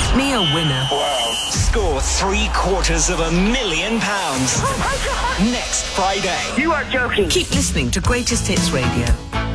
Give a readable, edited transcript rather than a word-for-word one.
Me a winner. Wow. Score £750,000. Oh my God. Next Friday. You are joking. Keep listening to Greatest Hits Radio.